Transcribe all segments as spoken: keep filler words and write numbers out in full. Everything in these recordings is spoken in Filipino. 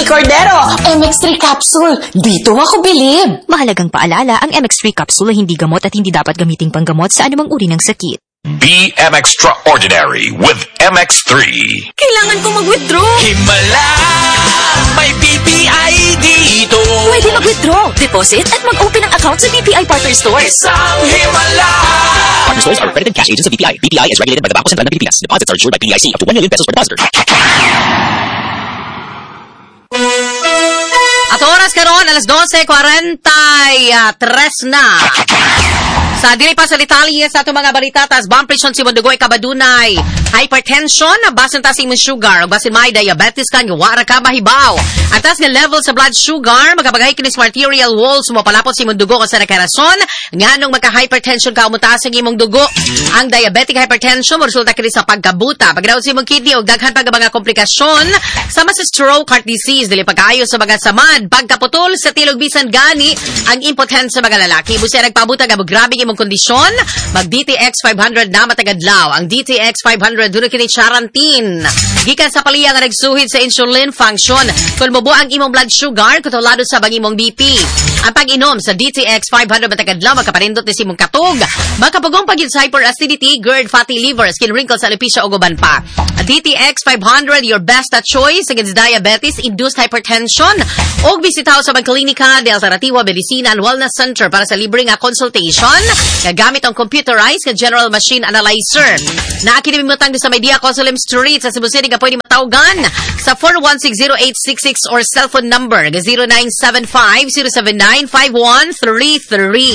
Mami Cordero, M X three capsule. Dito ako bilib. Mahalagang paalala, ang M X three capsule ay hindi gamot at hindi dapat gamiting panggamot sa anumang uri ng sakit. Be M Extraordinary with M X three. Kailangan ko mag-withdraw. Himala, may B P I dito. Pwede mag-withdraw, deposit, at mag-open ng account sa B P I Partner Stores. Isang himala. Partner Stores are accredited cash agents of B P I. B P I is regulated by the Bangko Sentral ng Pilipinas. Deposits are insured by P D I C up to one million pesos per depositor. At oras karon, alas dose cuarenta y tres na. Sa dili pa sa Italia sa itong mga balita, tas bumprisyon si Mondugoy kabadunay hypertension, basin ta si imong sugar, basin may diabetes ka, nga wara ka mahibaw. Atas nga level sa blood sugar, magabagay kini sa arterial walls, mapalapot si imong dugo sa nakarason, nga nung magka-hypertension ka, umutaas ang imong dugo. Ang diabetic hypertension, resulta kini sa pagkabuta, pagdaot si imong kidney, o daghan pag mga komplikasyon, sama sa stroke, heart disease, dili pagkaayo sa mga samad, pagkaputol sa tilog bisan gani, ang impotence sa mga lalaki. Busi nagpabuta nga grabe imong kondisyon, mag D T X five hundred na matagadlaw. Ang D T X five hundred duno kini charantin. Gikan sa paliya nga nagsuhid sa insulin function. Kung mubo ang imong blood sugar, kontrolado sa bang imong B P. Ang pag-inom sa D T X five hundred matagadlaw, makaparindot ni simong katog. Makapugong pagid sa hyperacidity, GERD, fatty liver, skin wrinkles, alopecia o guban pa. D T X five hundred, your best choice against diabetes, induced hypertension. Og bisitaw sa Magklinika de Alternativa Medicina and Wellness Center para sa libre nga consultation. Gagamit ang computerized nga general machine analyzer. Naakinimimutang sa Media Consulem Street sa Cebu City nga pwede matawgan sa four one six zero eight six six or cellphone number zero nine seven five zero seven nine five one three three.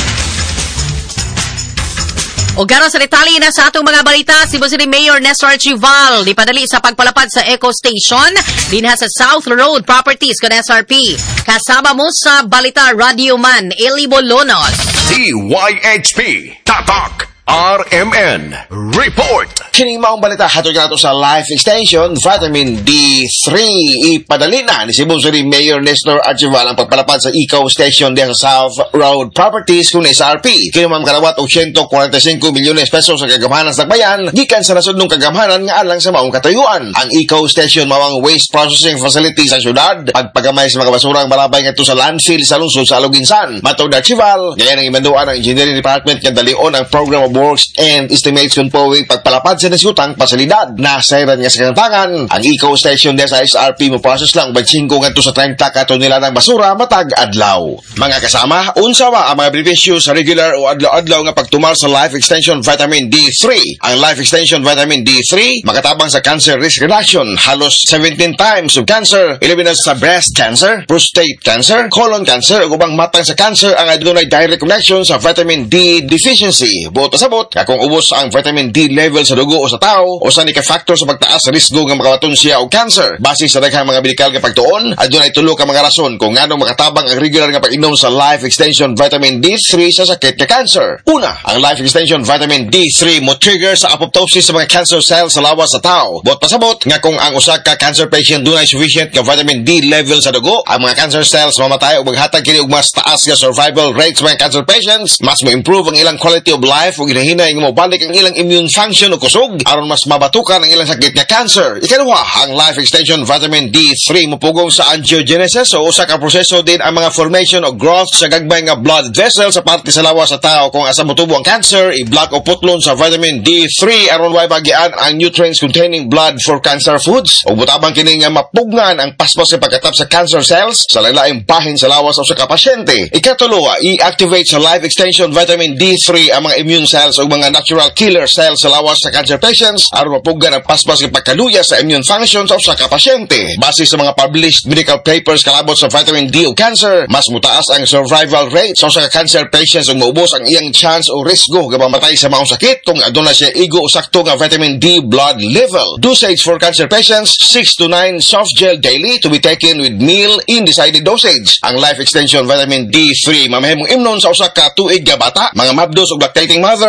O gano'n sa detalye na sa atong mga balita, Cebu City Mayor Nestor Archival di padali sa pagpalapad sa Eco Station dinha sa South Road Properties con S R P. Kasama mo sa balita Radio Man, Eli Bolonos. D Y H P, Tatak, R M N, Report. Kining maong balita hatod nato sa Life Extension Vitamin D three. Ipadali na ni Cebu City Mayor Nestor Archival ang pagpalapad sa Eco Station diha sa South Road Properties kung S R P. Kinumam karawat og one hundred forty-five milyones pesos sa kagamhanan sa bayan gikan sa nasudnong kagamhanan nga alang sa maong katayuan. Ang Eco Station mawang waste processing facility sa syudad, pagpagamay sa mga basurang balabay ngadto sa landfill sa lungsod sa Aluginsan. Matod Archival, gaya ng imanduan ng Engineering Department nga dalion ang Program of Works and Estimates kung powing pagpalapad sa nasutang pasilidad. Nasayran nga sa kantangan, ang Eco Station sa S R P mo process lang five ngadto sa thirty ka tonelada ng basura matag adlaw. Mga kasama, unsa ba ang mga benepisyo sa regular o adlaw-adlaw nga pagtumal sa Life Extension Vitamin D three? Ang Life Extension Vitamin D three makatabang sa cancer risk reduction, halos seventeen times of cancer, ilabi na sa breast cancer, prostate cancer, colon cancer, ug ubang matang sa cancer ang adunay direct connection sa vitamin D deficiency. Buot sabot, kung ubos ang vitamin D level sa dugo o sa tao, o sa ni ka factor sa pagtaas sa risgo nga makawaton siya og cancer. Base sa daghang mga medikal nga pagtuon, adunay tulo ka mga rason kung ngano makatabang ang regular nga pag-inom sa Life Extension Vitamin D three sa sakit ka cancer. Una, ang Life Extension Vitamin D three mo trigger sa apoptosis sa mga cancer cells sa lawas sa tao. Buot pasabot nga kung ang usa ka cancer patient dunay sufficient nga vitamin D level sa dugo, ang mga cancer cells mamatay ug maghatag kini og mas taas nga survival rate sa mga cancer patients, mas mo improve ang ilang quality of life ug hinahinay nga mobalik ang ilang immune function o kusog aron mas mabatukan ang ilang sakit nga cancer. Ikaduha, ang Life Extension Vitamin D three mupugong sa angiogenesis o usa ka proseso din ang mga formation o growth sa gagmay nga blood vessel sa parte sa lawas sa tao. Kung asa motubo ang cancer, i-block o putlon sa vitamin D three aron way bagian ang nutrients containing blood for cancer foods o butabang kini nga mapugnan ang paspas sa pagkatap sa cancer cells sa lain-laing bahin sa lawas o sa kapasyente. Ikatulo, i-activate sa Life Extension Vitamin D three ang mga immune cells o mga natural killer cells sa lawas sa cancer patients aron mapugnan ang paspas sa pagkaluya sa immune function sa usa ka pasyente. Base sa mga published medical papers kalabot sa vitamin D o cancer, mas mutaas ang survival rate sa usa ka cancer patients ug maubos ang iyang chance o risgo nga mamatay sa maong sakit kung aduna siya igo o sakto nga vitamin D blood level. Dosage for cancer patients, six to nine soft gel daily to be taken with meal in decided dosage. Ang Life Extension Vitamin D three mamahimong imnon sa usa ka tuig nga bata, mga mabdos ug lactating mother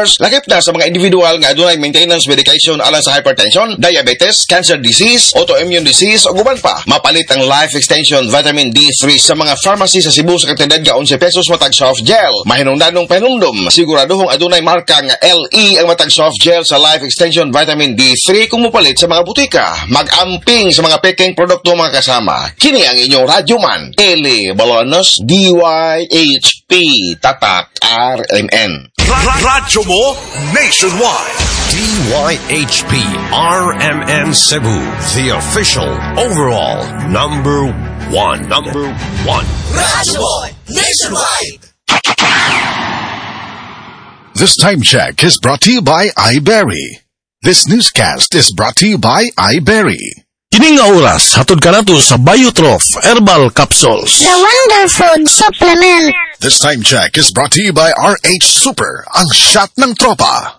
seniors, lakip na sa mga individual nga adunay maintenance medication alang sa hypertension, diabetes, cancer disease, autoimmune disease o guban pa. Mapalit ang Life Extension Vitamin D three sa mga pharmacy sa Cebu sa katindad nga eleven pesos matag soft gel. Mahinungdanong panumdum, siguraduhong adunay marka nga L E ang matag soft gel sa Life Extension Vitamin D three kung mupalit sa mga butika. Mag-amping sa mga peking produkto mga kasama. Kini ang inyong radyoman, Eli Balonos, D Y H P, Tatak, R M N. Radyo mo nationwide. D Y H P R M N Cebu, the official overall number one. Number one. Radyo mo nationwide. This time check is brought to you by iBerry. This newscast is brought to you by iBerry. Kining nga oras, hatod ka nato sa Biotrof Herbal Capsules. The Wonder Food Supplement. This time check is brought to you by R H Super, ang shot ng tropa.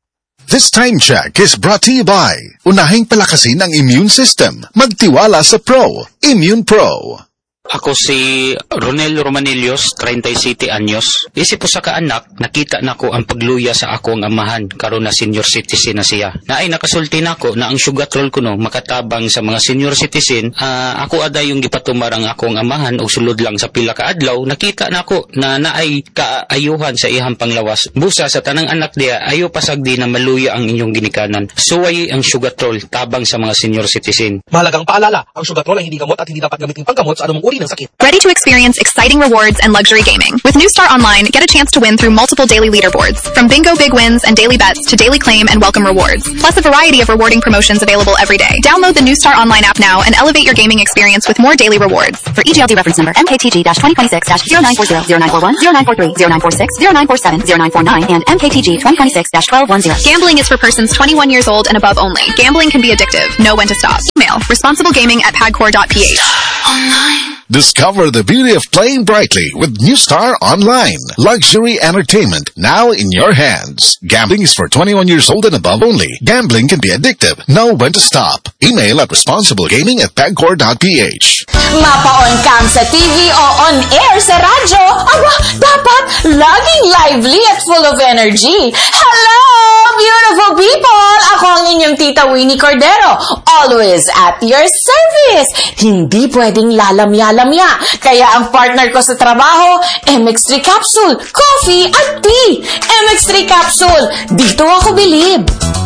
This time check is brought to you by unahing palakasin ang immune system. Magtiwala sa Pro, Immune Pro. Ako si Ronel Romanillos, thirty-seven anyos. Isip ko sa kaanak, nakita na ko ang pagluya sa akong amahan, karon na senior citizen na siya. Naay nakasulti na ko na ang sugatrol ko no, makatabang sa mga senior citizen. Uh, ako aday yung gipatumar ang akong amahan o sulod lang sa pila ka adlaw, nakita na ko na naay kaayuhan sa ihang panglawas. Busa sa tanang anak diya, ayo pasagdi na maluya ang inyong ginikanan. Suway ang sugatrol, tabang sa mga senior citizen. Mahalagang paalala, ang sugatrol ay hindi gamot at hindi dapat gamitin panggamot sa anumang uri ng sakit. Ready to experience exciting rewards and luxury gaming? With New Star Online, get a chance to win through multiple daily leaderboards, from bingo big wins and daily bets to daily claim and welcome rewards, plus a variety of rewarding promotions available every day. Download the New Star Online app now and elevate your gaming experience with more daily rewards. For E G L D reference number M K T G twenty twenty-six zero nine four zero, zero nine four one, zero nine four three, zero nine four six, zero nine four seven, zero nine four nine, and M K T G twenty twenty-six twelve ten. Gambling is for persons twenty-one years old and above only. Gambling can be addictive. Know when to stop. Email responsiblegaming at padcore dot p h. Online. Discover the beauty of playing brightly with New Star Online. Luxury entertainment now in your hands. Gambling is for twenty-one years old and above only. Gambling can be addictive. Know when to stop. Email at responsiblegaming at padcore dot p h. Mapa-on cam sa T V o on air sa radyo, aba, dapat laging lively at full of energy. Hello, beautiful people! Ako ang inyong tita Winnie Cordero. Always at your service. Hindi pwedeng lalamya-lamya. Kaya ang partner ko sa trabaho, M X three Capsule, coffee at tea. M X three Capsule, dito ako bilib.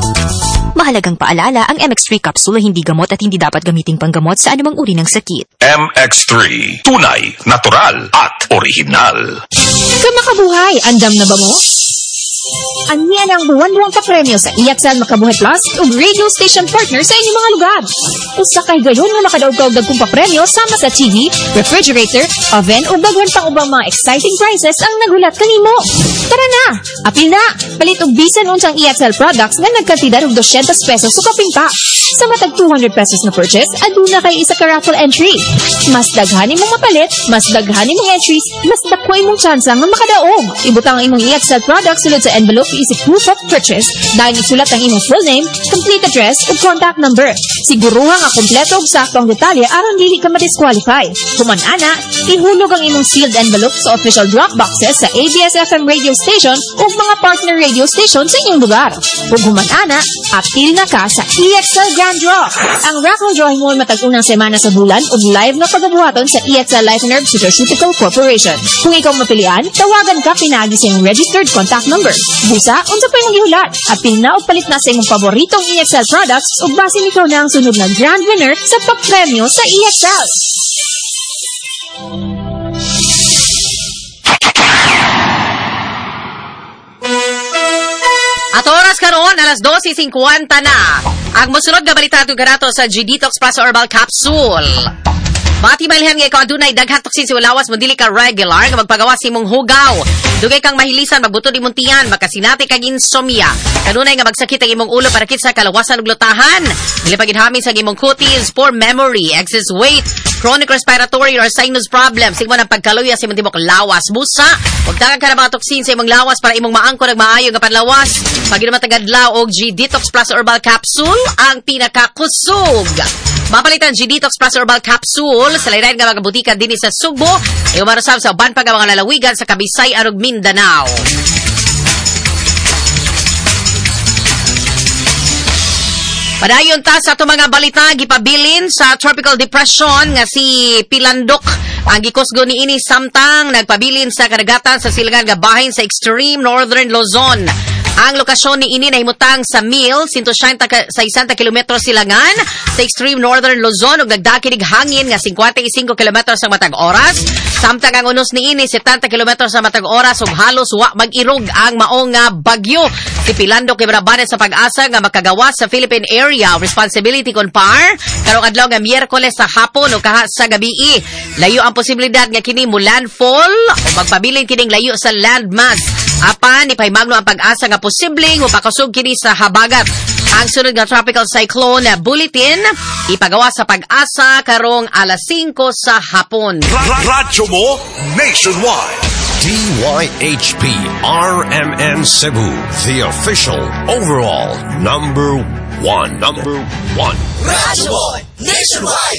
Mahalagang paalala, ang M X three capsule ay hindi gamot at hindi dapat gamiting panggamot sa anumang uri ng sakit. M X three, tunay, natural, at original. Kamakabuhay, andam na ba mo? Aniyan ang buwan-buwang papremyo sa I X L Makabuhay Plus ug radio station partner sa inyong mga lugar. Usa kay gayon nga makadaog-daog dagkong papremyo sama sa T V, refrigerator, oven ug daghan pang ubang mga exciting prizes ang nagulat kanimo. Tara na, apil na. Palit og bisan unsang I X L products nga nagkantidad og two hundred pesos sa kaping pa. Sa matag two hundred pesos na purchase, aduna kay isa ka raffle entry. Mas daghan imong mapalit, mas daghan imong entries, mas dako imong tsansa nga makadaog. Ibutang ang imong I X L products sulod sa envelope isip proof of purchase dahil isulat ang imong full name, complete address ug contact number. Siguruha nga kompleto ug sakto ang detalye aron dili ka ma-disqualify. Human ana, ihulog ang imong sealed envelope sa official drop boxes sa A B S F M radio station ug mga partner radio station sa inyong lugar. Ug human ana, apil na ka sa I X L Grand Draw. Ang raffle drawing mo matag unang semana sa bulan ug live na pagabuhaton sa I X L Life and Herb Nutraceutical Corporation. Kung ikaw mapilian, tawagan ka pinagi sa imong registered contact number. Busa, unsa pa imong gihulat? Apil na o palit na sa imong paboritong I X L products ug basin ikaw na ang sunod na grand winner sa papremyo sa I X L. At oras karon alas twelve fifty na. Ang musunod nga balita ganato sa G-Detox Plus Herbal Capsule. Bati malhan nga ikaw adunay daghang toksin si walawas mo dili ka regular nga magpagawas imong hugaw. Dugay kang mahilisan magbutod imong tiyan, makasinati kag insomnia. Kanunay nga magsakit ang imong ulo para kitsa kalawasan ug lutahan. Dili pagidhami sa imong cuties, poor memory, excess weight, chronic respiratory or sinus problems, sigmo nang pagkaluya sa imong tibok lawas. Busa, ug daghang ka na mga toksin sa imong lawas para imong maangkon ug maayo nga panlawas. Pag matag-adlaw og G-Detox Plus Herbal Capsule ang pinakakusog. Mapalitan G-Detox Plus Herbal Capsule sa layrain nga mga butika dinhi sa Sugbo, e umarasab sa uban pa nga mga lalawigan sa Kabisayan ug Mindanao. Padayon ta sa ato mga balita gipabilin sa tropical depression nga si Pilandok. Ang gikusgo ni ini samtang nagpabilin sa kadagatan sa silangan nga bahin sa extreme northern Luzon. Ang lokasyon ni ini nahimutang sa Mil, one hundred sixty kilometro silangan sa extreme northern Luzon ug nagdakinig hangin nga fifty-five kilometro sa matag oras. Samtang ang unos ni ini seventy kilometro sa matag oras ug halos wa mag-irog ang maong nga bagyo. Si Pilandok ibrabanes sa pag-asa nga makagawas sa Philippine Area of Responsibility kon P A R karong adlaw nga Miyerkules sa hapon o kaha sa gabii. Layo ang posibilidad nga kini mo landfall o magpabilin kining layo sa landmass. Apan ipahimangno ang pag-asa nga posibleng mapakasug kini sa habagat. Ang sunod nga tropical cyclone bulletin ipagawa sa pag-asa karong alas five sa hapon. Radyo mo nationwide. D Y H P R M N Cebu, the official overall number one. Number one. Radyo mo nationwide.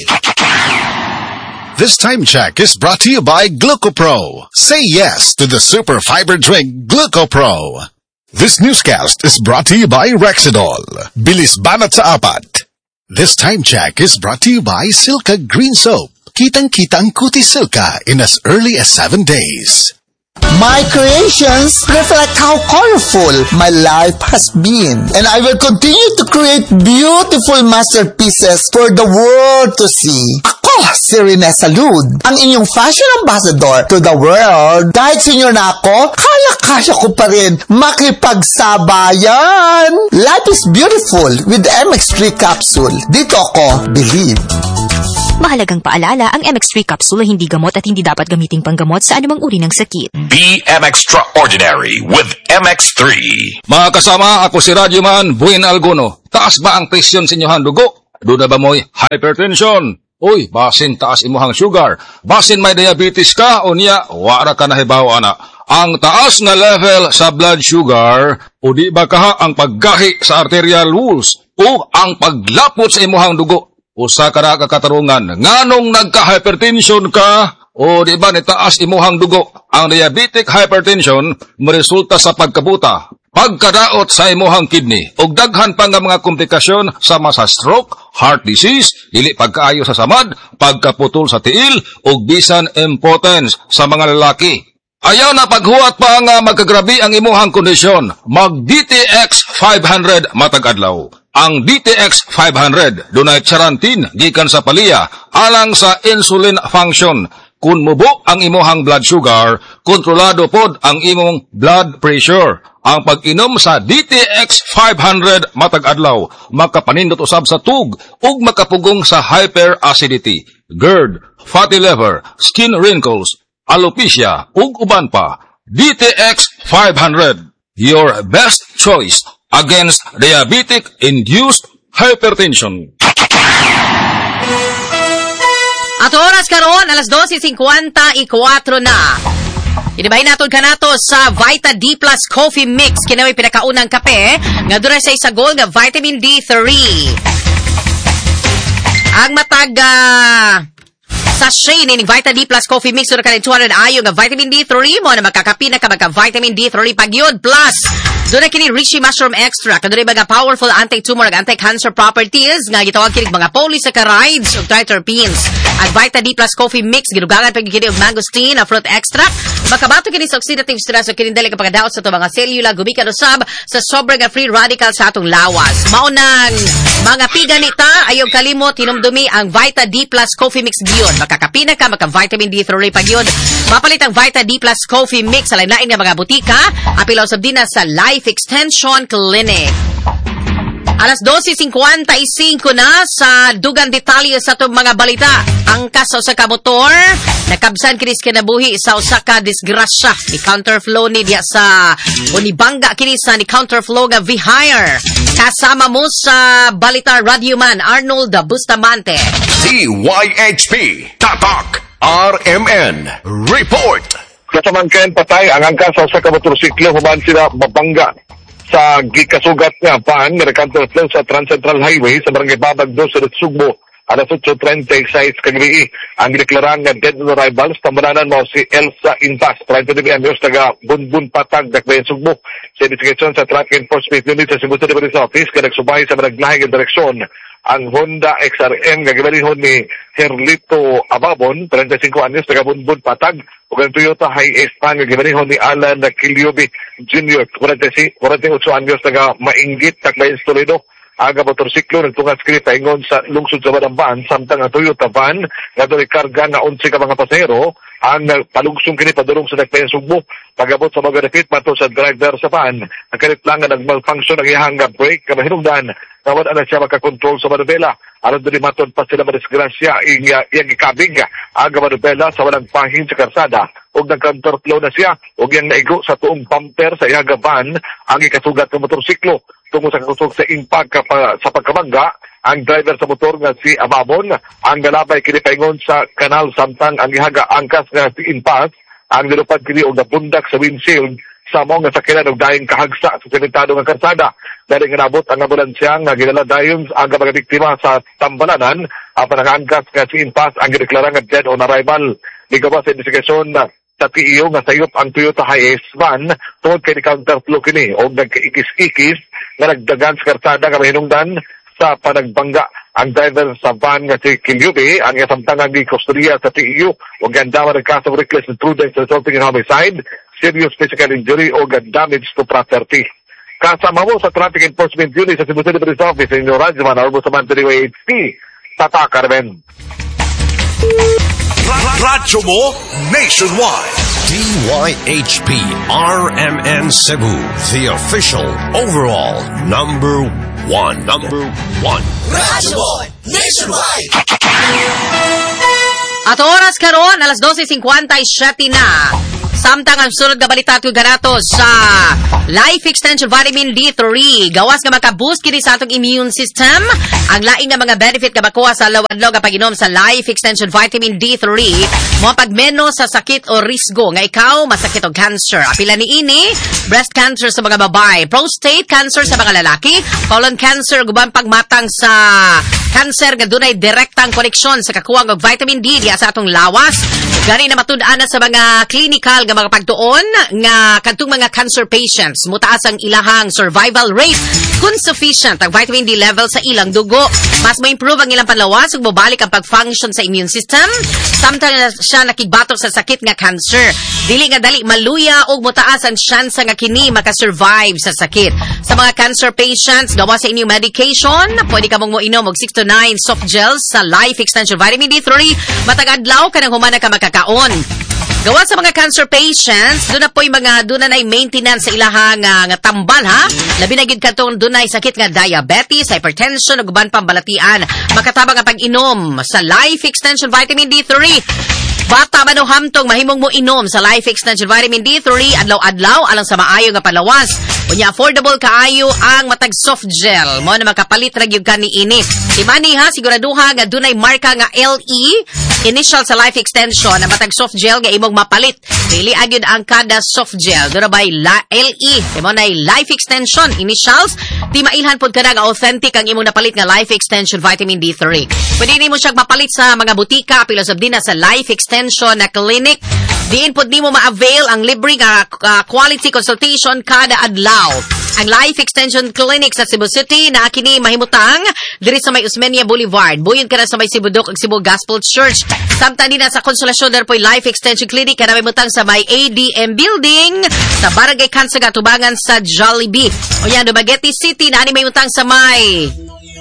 This time check is brought to you by Glucopro. Say yes to the super fiber drink Glucopro. This newscast is brought to you by Rexidol. Bilis banat sa apat. This time check is brought to you by Silka Green Soap. Kitang-kita ang kuti Silka in as early as seven days. My creations reflect how colorful my life has been, and I will continue to create beautiful masterpieces for the world to see. Ako, si Rene Salud, ang inyong fashion ambassador to the world. Kahit senior na ako, kaya-kaya ko pa rin makipagsabayan. Life is beautiful with the M X three capsule. Dito ako, believe. Mahalagang paalala, ang M X three capsule ay hindi gamot at hindi dapat gamiting panggamot sa anumang uri ng sakit. Be M Extraordinary with M X three. Mga kasama, ako si Radyoman Buin Alguno. Taas ba ang presyon sa inyong dugo? Doon na ba mo'y hypertension? Uy, basin taas imuhang sugar. Basin may diabetes ka o niya, wara ka na hibaw ana. Ang taas nga level sa blood sugar o di ba kaha ang paggahi sa arterial walls o ang paglapot sa imuhang dugo. Usa ka na kakatarungan, nganong nagka-hypertension ka o di ba nitaas imuhang dugo? Ang diabetic hypertension maresulta sa pagkabuta, pagkadaot sa imuhang kidney, ug daghan pa nga mga komplikasyon sama sa stroke, heart disease, dili pagkaayo sa samad, pagkaputol sa tiil, ug bisan impotence sa mga lalaki. Ayaw na paghuwat pa nga magkagrabi ang imuhang kondisyon, mag-D T X five hundred matag adlaw. Ang D T X five hundred dunay charantin gikan sa palya alang sa insulin function. Kung mubo ang imuhang blood sugar, kontrolado pod ang imong blood pressure. Ang pag-inom sa D T X five hundred matag adlaw makapanindot usab sa tug ug makapugong sa hyperacidity, GERD, fatty liver, skin wrinkles, alopecia ug uban pa. D T X five hundred, your best choice against diabetic-induced hypertension. At oras karon alas twelve fifty-four na. Inibay naton kanato sa Vita D Plus Coffee Mix. Kinaway pinakaunang kape nga dura sa isagol nga vitamin D three. Ang matag uh, sachet ni Vita D Plus Coffee Mix dura kanin two hundred ayo nga vitamin D three mo na makakapi na ka magka vitamin D three pagyud plus doon na kini Richie Mushroom Extract. Doon na mga powerful anti-tumor at anti-cancer properties nga gitawag kini mga polysaccharides o triterpenes. At Vita D Plus Coffee Mix, ginugangan pag kini og mangosteen, a fruit extract. Makabato kini sa oxidative stress o kini dali kapag daot sa ito mga selula, gumikan usab sa sobrang free radical sa atong lawas. Maunang mga piganita, ayaw kalimot, hinumdumi ang Vita D Plus Coffee Mix giyon. Makakapina ka, maka-vitamin D three pag yun. Mapalit ang Vita D Plus Coffee Mix sa lain-lain nga mga butika. Apilaw sab din na sa Life Extension Clinic. Alas twelve fifty-five na sa dugang detalye sa itong mga balita. Ang kaso sa kamotor, nakabsan kinis kinabuhi sa usa ka disgrasya ni counterflow ni diya sa unibangga kinis sa ni counterflow nga V-Hire. Kasama mo sa balita Radyoman Arnold Bustamante. D Y H P Tatak R M N Report. Kasamangkan patay ang angka sa usa ka motorsiklo human sila mabangga sa gikasugat nga paan nga counterflow sa Trans Central Highway sa Barangay Babag dos sa Sugbo alas eight thirty-six kagabi. Ang deklarang nga dead on arrival sa tambalanan mo si Elsa Intas, thirty-three anyos, taga Bunbun Patag, Dakbayan Sugbo. Sa investigation sa Traffic Enforcement Unit sa Cebu City Police Office, kanagsubay sa managlahing direksyon ang Honda X R M nga gibalihon ni Herlito Ababon, thirty-five anyos, taga Bunbun Patag, ug ang Toyota Hiace nga gibalihon ni Alan Kiliobi Junior, forty-eight anyos, taga Mainggit, Dakbayan Toledo. Aga motorsiklo nagtungas kini paingon sa lungsod sa Badamban, samtang ang Toyota van nga do'y karga nga unsi ka mga pasahero ang palugsong kini padulong sa Dakbayan Sugbo. Pagabot sa mga refit mato sa driver sa van, ang kanit lang nga nagmalfunction ang iyang brake nga mahinungdan na wala na siya makakontrol sa manubela. Aron do'y maton pa sila madisgrasya iyang ikabig aga manubela sa walang pahin sa karsada ug nag-counterflow na siya ug iyang naigo sa tuong bumper sa iyang van ang ikasugat ng motorsiklo. Tungo sa kakusog sa impact kapa, sa pagkabangga, ang driver sa motor nga si Ababon, ang galabay kini paingon sa kanal samtang ang ihaga angkas nga si Impas, ang nilupad kini og napundak sa windshield sa mong nga sakyanan og daing kahagsa sa sementado nga karsada. Dahil nga nabot ang ambulansya nga ginala dayon ang mga biktima sa tambalanan, apan ang angkas nga si Impas ang gideklara nga dead on arrival. Ligawas sa investigasyon na sa T I O nga sayop ang Toyota Hiace van tungod kay counterflow kini o nagkaikis-ikis nga nagdagan sa karsada nga mahinungdan sa panagbangga. Ang driver sa van nga si Kiliobi ang isamtangan ni kustodiya sa T I O o gandaman ng kaso of reckless imprudence resulting in homicide, serious physical injury o damage to property. Kasama mo sa Traffic Enforcement Unit sa Cebu City Police Office in Rajman or sa D Y H P Tata Carmen. Radyo mo nationwide. D Y H P R M N Cebu, the official overall number one. Number one. Radyo mo nationwide. At oras karon alas twelve fifty-seven na. Samtang ang sunod nga balita tuig ganato sa Life Extension Vitamin D three. Gawas nga maka-boost kini sa atong immune system. Ang laing nga mga benefit nga makuha sa lawadlaw nga pag-inom sa Life Extension Vitamin D three, mo pagmeno sa sakit o risgo nga ikaw masakit og cancer. Apila ni ini, breast cancer sa mga babae, prostate cancer sa mga lalaki, colon cancer guban pagmatang sa cancer nga dunay direktang koneksyon sa kakuwang og vitamin D diya sa atong lawas. Gani na matud-an sa mga clinical nga mga pagtuon nga kadtong mga cancer patients mutaas ang ilahang survival rate kung sufficient ang vitamin D level sa ilang dugo. Mas ma-improve ang ilang panlawas ug mobalik ang pag-function sa immune system samtang siya nakigbatok sa sakit nga cancer. Dili nga dali maluya ug mutaas ang tsansa nga kini maka-survive sa sakit. Sa mga cancer patients gawa sa inyong medication, pwede ka mong moinom og six to nine soft gels sa Life Extension Vitamin D three matag adlaw kanang humana ka makakaon. Gawa sa mga cancer patients, doon na po yung mga, doon na maintenance sa ilahang uh, nga tambal, ha? Labi na gid katong doon na sakit nga diabetes, hypertension, ug uban pambalatian. Makatabang ang pag-inom sa Life Extension Vitamin D three. Bata man o hamtong mahimong mo inom sa Life Extension Vitamin D three adlaw-adlaw alang sa maayo nga palawas. Unya affordable kaayo ang matag soft gel. Mo na makapalit ra gyud kani ini. Timani ha siguraduha nga dunay marka nga L E initial sa Life Extension na matag soft gel nga imong mapalit. Dili agyud ang kada soft gel. Dura bay L E. Mo na Life Extension initials. Di mailhan pod kada nga authentic ang imong napalit nga Life Extension Vitamin D three. Pwede nimo siya mapalit sa mga butika pilos of dina sa Life Extension na clinic. Diin pod nimo ma-avail ang libre nga uh, quality consultation kada adlaw. Ang Life Extension Clinic sa Cebu City na kini mahimutang diri sa may Usmeña Boulevard. Buyon ka na sa may Sibudok ug Cebu Gospel Church. Samtang din na sa Konsolasyon der po'y Life Extension Clinic kana mahimutang sa may A D M Building sa Barangay Kansaga tubangan sa Jollibee. O yan, Dumaguete City na ani mahimutang sa may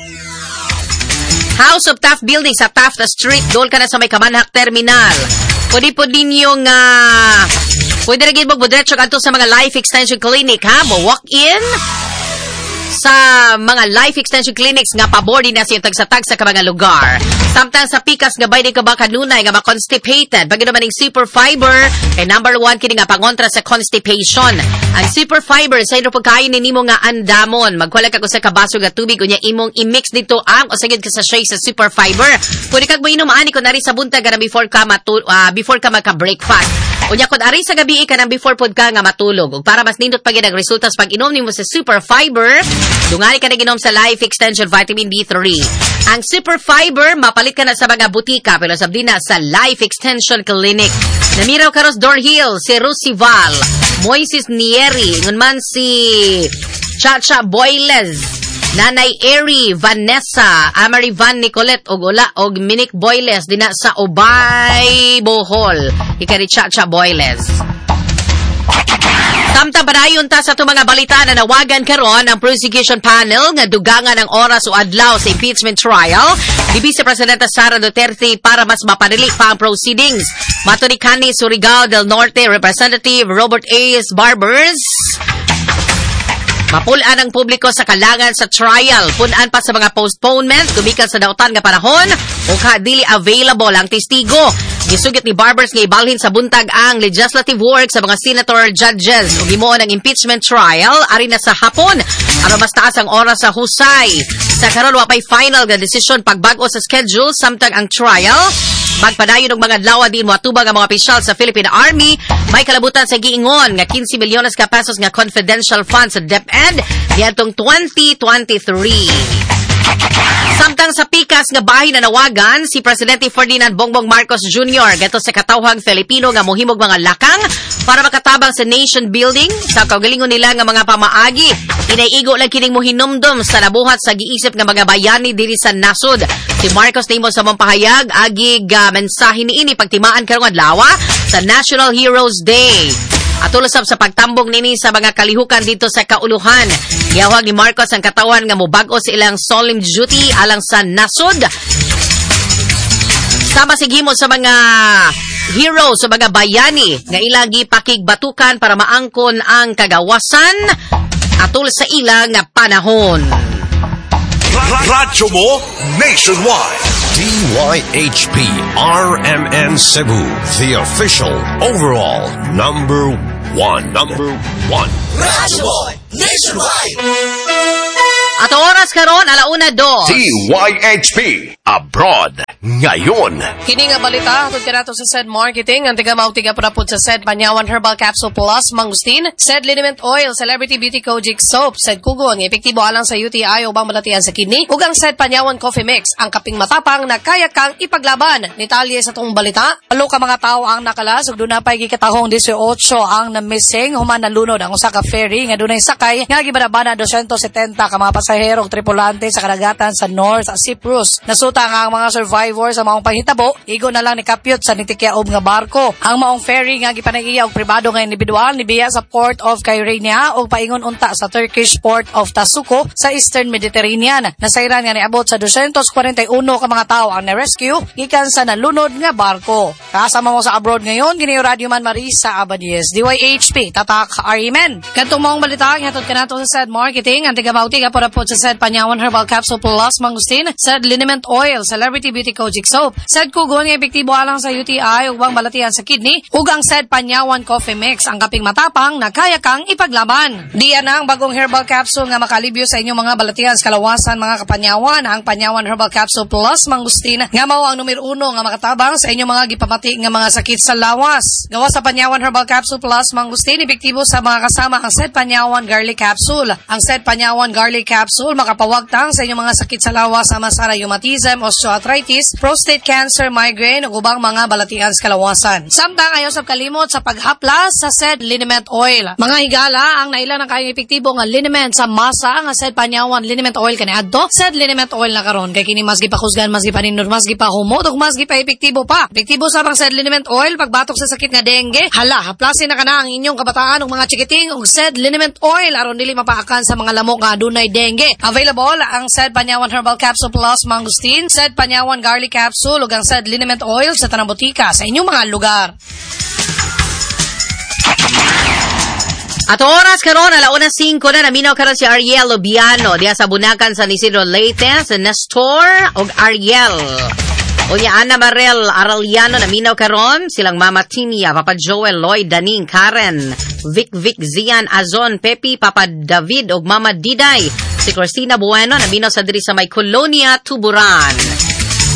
House of Taft Building sa Taft Street. Doon ka na sa may Kamanhak Terminal. Pwede po din yung uh, pwede rin mo diretso kanto sa mga Life Extension Clinic, ha? Mo walk in sa mga Life Extension Clinics nga pabor din na siya tagsa-tagsa ka mga lugar. Samtang sa pikas nga bay di ka ba kanunay nga ma-constipated. Bagay naman yung super fiber kay number one kini nga pangontra sa constipation. Ang super fiber sa ino pagkain ni nimo nga andamon. Magkuha ka ko sa kabaso nga tubig unya imong i-mix dito ang o sagid ka sa shay sa super fiber. Pwede kag mo inom ani kun nari sa buntag kana before ka matu uh, before ka magka-breakfast. Unya kung ari sa gabi ka nang before pod ka nga matulog. Ug para mas nindot pa gyud ang resulta sa pag-inom nimo sa Super Fiber, dungani ka naginom sa Life Extension Vitamin D three. Ang Super Fiber mapalit ka na sa mga butika pero sabdi na sa Life Extension Clinic. Namiraw karos Dorhill, si Rusival, Moises Nieri, ngun man si Chacha Boyles, Nanay Eri, Vanessa, Amari Van Nicolette, og ula, og Minik Boyles, dina sa Ubay, Bohol. Ikari Chacha Boyles. Samtang padayon ta sa itong mga balita na nawagan karon ang prosecution panel nga dugangan ang oras o adlaw sa impeachment trial ni Vice Presidenta Sara Duterte para mas mapadali pa ang proceedings. Mato ni Cani Surigao del Norte Representative Robert A. Barbers, mapulaan ang publiko sa kalangan sa trial. Punan pa sa mga postponement, gumikan sa dautan nga panahon o kadili available ang testigo. Gisugit ni Barbers nga ibalhin sa buntag ang legislative work sa mga senator judges o gimuon ang impeachment trial ari na sa hapon aron mas taas ang oras sa husay. Sa karon wa pay final nga decision pagbag-o sa schedule samtang ang trial magpadayon og mga adlaw din moatubang ang mga opisyal sa Philippine Army may kalabutan sa giingon nga fifteen milyones ka pesos nga confidential funds sa DepEd niadtong twenty twenty-three. Samtang sa pikas nga bahin na nawagan si Presidente Ferdinand Bongbong Marcos Junior gato sa katawhang Filipino nga mohimog mga lakang para makatabang sa nation building sa kaugalingon nila nga mga pamaagi. Inaigo lang kining mohinumdom sa nabuhat sa giisip nga mga bayani diri sa nasod. Si Marcos nimo sa mampahayag agi ga mensahe niini pagtimaan karong adlaw sa National Heroes Day. At ulusab sa pagtambong nini sa mga kalihukan dito sa kauluhan. Giyawag ni Marcos ang katawan nga mobag-o sa ilang solemn duty alang sa nasod. Sama sigimo sa mga heroes sa mga bayani nga ilang gipakigbatukan para maangkon ang kagawasan atul sa ilang nga panahon. Radyo mo nationwide. D Y H P R M N Cebu, the official overall number one. Number one. Radyo mo nationwide. At oras karon alauna dos. D Y H P Abroad ngayon. Kini nga balita hatod kanato sa said marketing ang tiga mao tiga pud sa said Panyawan Herbal Capsule Plus Mangustin, said Liniment Oil, Celebrity Beauty Kojic Soap, said Kugon, epektibo alang sa U T I o bang malatian sa kidney, ug ang said Panyawan Coffee Mix, ang kaping matapang na kaya kang ipaglaban. Detalye sa tong balita, alo ka mga tawo ang nakalas ug dunay pay gikatahong eighteen ang na-missing human nalunod ang usa ka ferry nga dunay sakay nga gibadabana two seventy ka mga pasahero ug tripulante sa kadagatan sa North Cyprus. Nasuta nga ang mga survivors sa maong panghitabo, igo na lang ni kapyot sa nitikyaob nga barko. Ang maong ferry nga gipanag-iya og pribado nga individual nibiya sa Port of Kyrenia ug paingon unta sa Turkish Port of Tasuco sa Eastern Mediterranean. Nasayran nga niabot sa two forty-one ka mga tawo ang na-rescue gikan sa nalunod nga barko. Kasama mo sa abroad ngayon, gini Radio Man Marisa Abadies, D Y H P Tatak Arimen. Kadtong maong balita hatod kanato sa said marketing ang tiga-mauti ka para po sa said Panyawan Herbal Capsule Plus Mangustin, said Liniment Oil, Celebrity Beauty Kojic Soap, said Kugon nga epektibo alang sa U T I ug bang balatian sa kidney, ug ang said Panyawan Coffee Mix, ang kaping matapang na kaya kang ipaglaban. Diyan na ang bagong herbal capsule nga makalibyo sa inyong mga balatian sa kalawasan mga kapanyawan, ang Panyawan Herbal Capsule Plus Mangustin nga mao ang numero uno nga makatabang sa inyong mga gipamati nga mga sakit sa lawas. Gawa sa Panyawan Herbal Capsule Plus Mangustin, epektibo sa mga kasama ang said Panyawan Garlic Capsule. Ang said Panyawan Garlic Capsule makapawagtang sa inyong mga sakit sa lawas sama sa rheumatism, osteoarthritis, prostate cancer, migraine ug ubang mga balatian sa kalawasan. Samtang ayaw sa kalimot sa paghaplas sa said Liniment Oil. Mga higala ang nailan ang kayong epektibo nga liniment sa masa nga said Panyawan Liniment Oil kaniadto. Said Liniment Oil na karon kay kini mas gipakusgan, mas gipaninod, mas gipahumot ug mas gipa-epektibo pa. Epektibo sa pang said Liniment Oil pagbatok sa sakit nga dengue. Hala, haplasin na kana ang inyong kabataan ug mga chikiting ug said Liniment Oil aron dili mapaakan sa mga lamok nga adunay dengue. Available ang said Panyawan Herbal Capsule Plus Mangustin, said Panyawan Garlic Capsule ug ang said Liniment Oil sa tanang botika sa inyong mga lugar. At oras karon alauna five na naminaw karon si Ariel Obiano diya sa Bunakan San Isidro Leyte, sa Nestor ug Ariel. Unya Ana Marel Araliano naminaw karon silang Mama Timia, Papa Joel, Lloyd, Daning, Karen, Vic Vic, Zian, Azon, Pepi, Papa David ug Mama Diday. Si Christina Bueno naminaw sa diri sa may Colonia, Tuburan.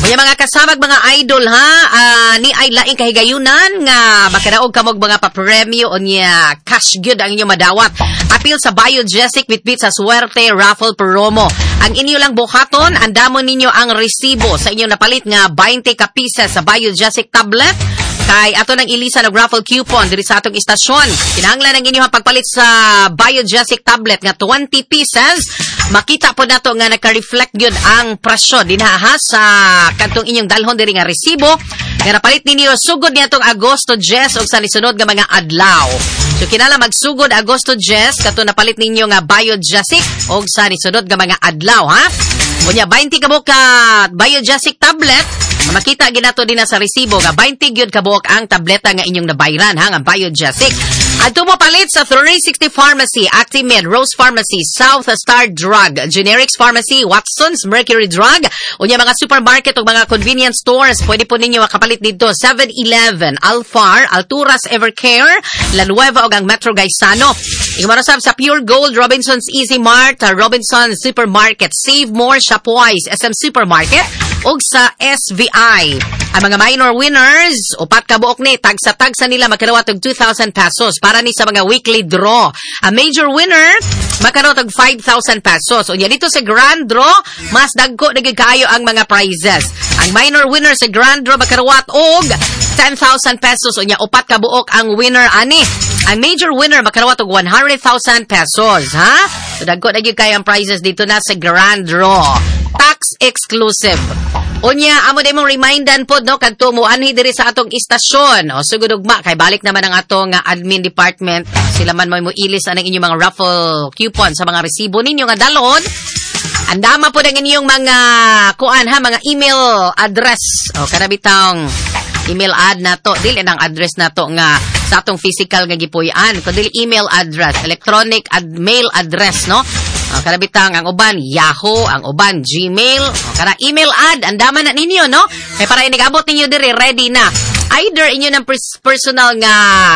May mga kasabag mga idol ha, uh, ni ay laing kahigayunan nga makadaog kamog mga papremyo o niya cash good ang inyo madawat. Apil sa Biogesic Bitbit sa Suerte Raffle Promo. Ang inyo lang buhaton, andamon ninyo ang resibo sa inyong napalit nga twenty ka pieces sa Biogesic tablet. Kay ato nang ilisa ng raffle coupon diri sa atong istasyon. Kinahanglan ang inyong pagpalit sa Biogesic tablet nga twenty pieces. Makita po nato nga naka-reflect gyud ang presyo dinha sa kantong inyong dalhon diri nga resibo nga napalit ninyo sugod niadtong Agosto ten og sa nisunod nga mga adlaw. So kinala magsugod Agosto ten kato napalit ninyo nga Biogesic og sa nisunod nga mga adlaw ha. Unya twenty ka buok ka Biogesic tablet. Makita ginato din na sa resibo nga twenty gyud kabuok ang tableta nga inyong nabayran ha nga Biogesic. Adto mo palit sa three sixty Pharmacy, Actimid, Rose Pharmacy, South Star Drug, Generics Pharmacy, Watson's, Mercury Drug, unya mga supermarket o mga convenience stores, pwede po ninyo makapalit dito seven eleven, Alfar, Alturas Evercare, La Nueva o ang Metro Gaisano. Ikamarasab sa Pure Gold, Robinson's Easy Mart, Robinson's Supermarket, Save More, Shopwise, S M Supermarket, ug sa S V I. Ang mga minor winners, upat ka buok ni, tagsa-tagsa nila magkarawat og two thousand pesos para ni sa mga weekly draw. Ang major winner, magkarawat og five thousand pesos. O yan, dito sa grand draw, mas dagko na kayo ang mga prizes. Ang minor winner sa grand draw, magkarawat og ten thousand pesos. O yan, upat ka buok ang winner ani. Ang major winner, magkarawat og one hundred thousand pesos. Ha? So, dagko na kayo ang prizes dito na sa grand draw. Tax exclusive. Unya, amo din mong remindan po, no, kadto mo anhi diri sa atong istasyon. O, sugod ugma, kay balik naman ang atong uh, admin department. Sila man mo ilis anang inyong mga raffle coupon sa mga resibo ninyo nga dalon. Andama po ng inyong mga, kuan ha, mga email address. O, karabitang email ad na to. Dili ang address na to nga sa atong physical nga gipuy-an. Kundi email address, electronic ad mail address, no? Uh, karabitang ang uban Yahoo, ang uban Gmail, uh, kara email ad, andaman na ninyo, no? Kaya para inigabot ninyo diri, ready na. Either inyo ng pers- personal nga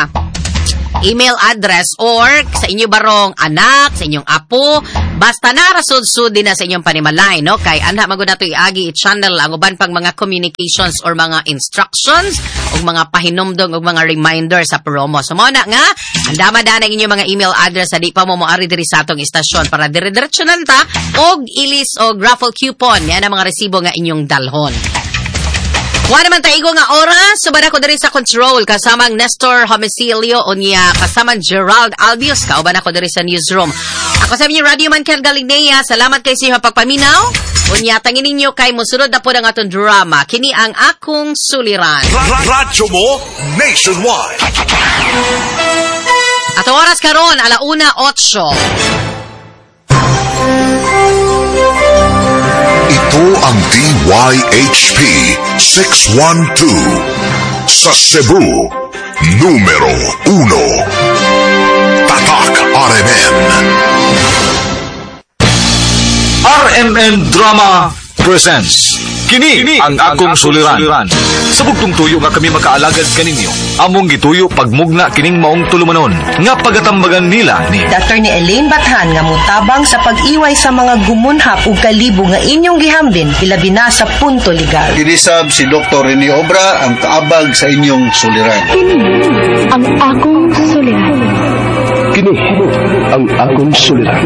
email address or sa inyo barong anak, sa inyong apo, basta narasud-sud din na sa inyong panimalay, no? Kay anha magud nato iagi i-channel ang uban pang mga communications or mga instructions o mga pahinumdong o mga reminder sa promo. So mo na nga, andama da na inyong mga email address sa di pa mo moari diri sa atong istasyon para dire-diretso nanta og ilis o raffle coupon yan ang mga resibo nga inyong dalhon. Wa naman taigo nga oras, subad ako diri sa control kasamang Nestor Homicilio o niya kasamang Gerald Albios, kauban ako diri sa newsroom. Ako sa inyo Radio Man Ken Galinea, salamat kay sa pagpaminaw. Unya tangin ninyo kay musunod na po ng atong drama, kini ang akong suliran. Radyo mo nationwide. At oras karon alauna otso. Ito ang D Y H P six one two sa Cebu, numero uno. Tatak R M N. R M N Drama presents Kini, Kini ang akong suliran. suliran. Sa bugtong tuyo nga kami makaalagad kaninyo, among gituyo pagmugna kining maong tulumanon nga pagatambagan nila ni Doctor ni Elaine Bathan nga mutabang sa pag-iway sa mga gumunhap ug kalibo nga inyong gihambin hilabi na sa punto legal. Kinisab si Doktor Rene Obra ang kaabag sa inyong suliran. Kini ang akong suliran. Kini ang akong suliran.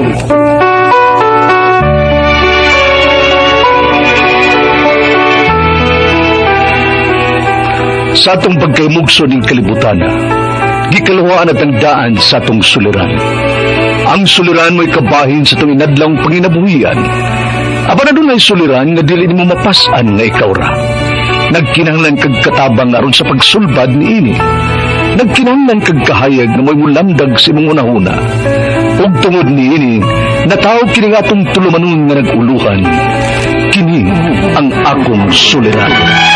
Sa atong pagkaymugso ng kalibutan, gikalawaan at ang daan sa atong suliran. Ang suliran mo'y kabahin sa itong inadlang panginabuhian. Aba na doon ay suliran nga dili mo mapasan nga ikaw ra. Nagkinahanglan kag katabang aron sa pagsulbad ni ini. Nagkinahanglan kag kahayag na mo'y mulamdag sa imong unahuna. Ug tungod ni ini, natawag kini nga atong tulumanon nga naguluhan. Kini ang akong suliran.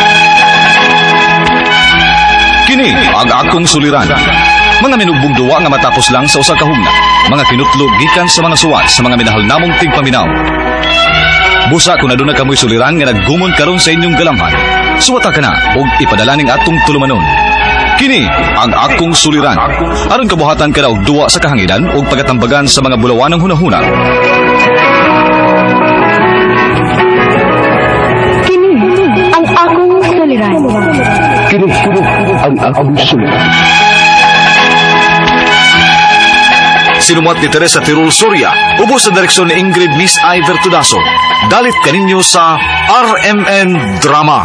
Kini ang akong suliran. Mga minugbong duwa nga matapos lang sa usa ka hugna. Mga kinutlog gikan sa mga suwat sa mga minahal namong tigpaminaw. Busa kung aduna kamoy suliran nga naggumon karon sa inyong galamhan, suwata ka na og ipadala ning atong tulumanon. Kini ang akong suliran. Aron kabuhatan ka na og duwa sa kahanginan og pagatambagan sa mga bulawanang hunahuna. Kini ang ang akong suliran. Sinumat ni Teresa Tirul Soria, ubos sa direksyon ni Ingrid Miss Iver Tudaso. Dalit kaninyo sa R M N Drama.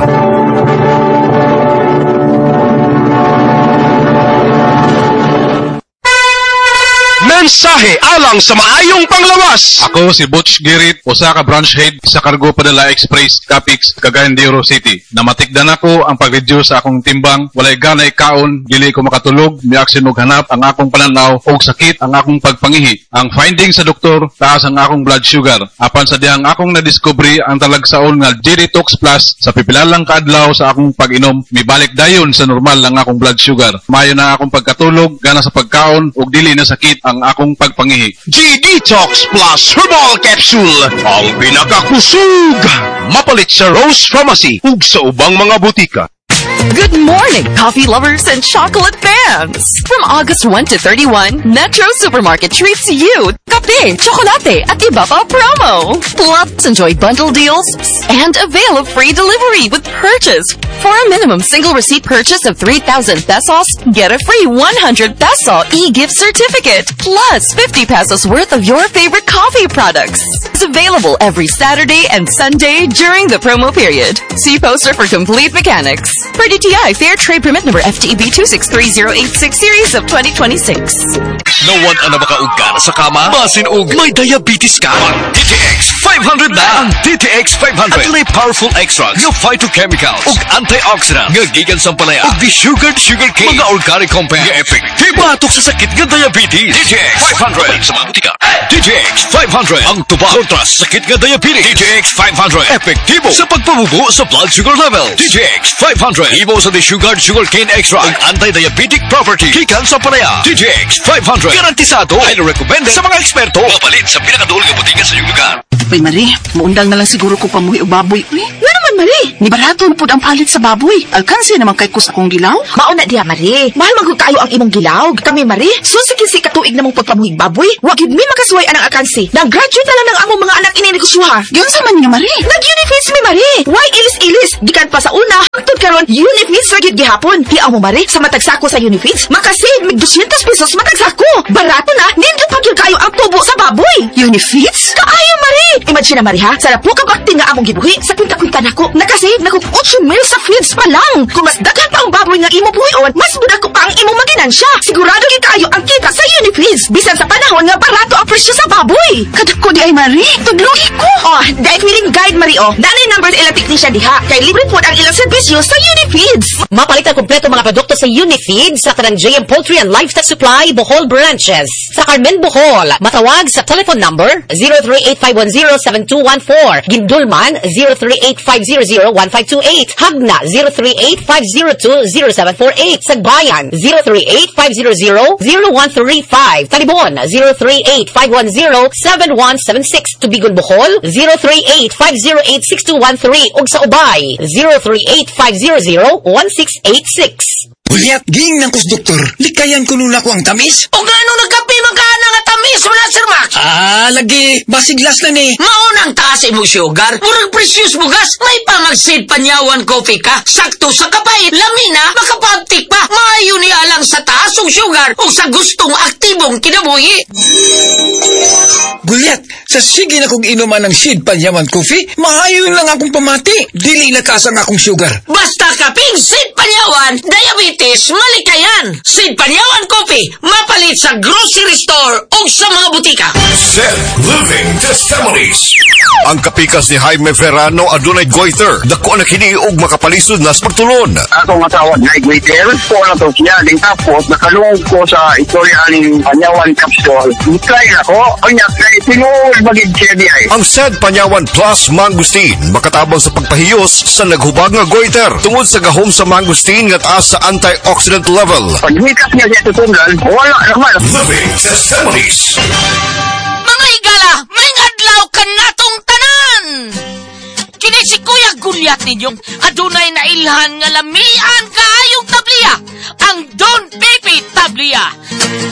Mensahe alang sa maayong panglawas. Ako si Butch Girit, usa ka branch head sa Cargo Padala Express, Capix, Cagayan de Oro City. Namatikdan ako ang pag-reduce sa akong timbang, walay ganay kaon, dili ko makatulog, miaksin og hanap ang akong pananaw og sakit ang akong pagpangihi. Ang finding sa doktor, taas ang akong blood sugar. Apan sa dihang akong nadiskubre ang talagsaon nga G-Detox Plus sa pipilalang kaadlaw sa akong pag-inom, mibalik dayon sa normal ang akong blood sugar. Mayo na akong pagkatulog, gana sa pagkaon ug dili na sakit ang akong pagpangihi. G-Detox Plus Herbal Capsule, ang pinakakusog. Mapalit sa Rose Pharmacy ug sa ubang mga butika. Good morning, coffee lovers and chocolate fans! From August first to thirty-first, Metro Supermarket treats you kape, chocolate, at iba pa promo. Plus, enjoy bundle deals and avail of free delivery with purchase. For a minimum single receipt purchase of three thousand pesos, get a free one hundred peso e-gift certificate, plus fifty pesos worth of your favorite coffee products. It's available every Saturday and Sunday during the promo period. See poster for complete mechanics. Per D T I Fair Trade Permit number F T E B two six three zero eight six series of twenty twenty-six. Nawan ang nabakaog ka na sa kama? Basin og may diabetes ka? Ang D T X five hundred na! Ang D T X five hundred at may powerful extracts ng phytochemicals ug antioxidants nga gikan sa palaya ug di-sugared sugarcane mga organic compounds nga epektibo batok sa sakit nga diabetes. D T X five hundred sa mga butika. D T X five hundred ang tuba kontra sa sakit nga diabetes. D T X five hundred epektibo sa pagpabubo sa blood sugar level. D T X five hundred ibo sa di-sugared sugarcane extract ug anti-diabetic property gikan sa palaya. D T X five hundred garantisado highly recommended sa mga eksperto. Mapalit sa pinakadulong nga butika sa iyong lugar. Uy, Marie, maundang na lang siguro ko pamuhi o baboy. Uy, nga naman, Marie. Ni barato na po ang palit sa baboy. Alkansi naman kay kus akong gilaw. Mauna diya, Marie. Mahal magod kayo ang imong gilaw. Kami, Marie, susikisi katuig namong pagpamuhig baboy. Wag yun mi makasuway anang alkansi. Nag-graduate na lang ng among mga anak ininegosyoha. Yun sa man nga, Marie. Nag-Unifeeds mi, Marie. Why ilis-ilis? Gikan pa sa una. Hangtod karon, Unifeeds ra gyud gihapon. Hiaw mo, Marie, sa matagsako sa Unifeeds, makasave mig two hundred pesos matagsako. Barato na, nindot pa gyud kayo ang tubo sa baboy. Unifeeds? Kaayo, Marie. Imagine na, Marie, ha? Sarap po kabakti nga among gibuhi. Sa kwinta-kwinta nako, nakasave na kung eight mil sa feeds pa lang. Kung mas daghan pa ang baboy nga imo buhion, mas budak ko pa ang imong maginansya. Sigurado gyud kayo ang kita sa Unifeeds. Bisan sa panahon nga barato ang presyo sa baboy. Kadako di ay, Marie. Tudlugi ko. Oh, dahil feeling guide, Marie, oh. Danay number ilang technician diha. Kay libre po ang ilang serbisyo sa Unifeeds. Mapalit ang kompleto mga produkto sa Unifeeds sa kanang J M Poultry and Livestock Supply, Bohol Branches. Sa Carmen, Bohol, matawag sa telephone number zero three eight five one zero seven two one four. Gindulman, zero three eight five zero zero one five two eight. Hagna, zero three eight five zero two zero seven four eight. Sagbayan, zero three eight five zero zero zero one three five. Talibon, zero three eight five one zero seven one seven six. Tubigon, Bohol, zero three eight five zero eight six two one three. Ug sa Ubay, zero three eight five zero zero one six eight six. Ulyat, ging ng kus doktor, likayan ko nula ko ang tamis. O gano nagkapi magkana nga tamis mo na, Sir Max? Ah, lagi, basiglas na ni. Maunang taas imong sugar, murag precious bugas, may pamagsid panyawan coffee ka, sakto sa kapait, lamina, makapagtik pa, maayo ni alang sa taas og sugar, o sa gustong aktibong kinabuhi. Gulyat, sa sige na kong inuman ng Sid Panyawan Coffee, maayo lang akong pamati, dili lakas ang akong sugar. Basta kaping Sid Panyawan, diabetes, malikayan. Sid Panyawan Coffee, mapalit sa grocery store o sa mga butika. Sid Living Testimonies. Ang kapikas ni Jaime Verano adunay goiter. Dako na kini og makapalisod na sa pagtulon. Akong asawa na goiter, po na to siya. Din tapos, nakalungog ko sa istorya aning Panyawan Capsule. Try ako, ang yakay, tinul magig siya di ay. Ang Sid Panyawan Plus Mangustin, makatabang sa pagpahiyos sa naghubag nga goiter. Tungod sa gahom sa mangustin nga taas sa antioxidant level. Pag hikap niya siya tutungan, wala naman. Living Testimonies. Mga igala, may adlaw ka natong tanan! Kini si Kuya Gulyat ninyo, adunay na ilhan nga lamian kaayong tabliya, ang Don Baby Tabliya.